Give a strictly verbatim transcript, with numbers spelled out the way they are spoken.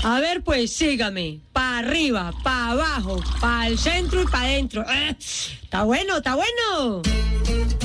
A ver, pues sígame. Para arriba, para abajo, para el centro y para adentro. Eh, está bueno, está bueno.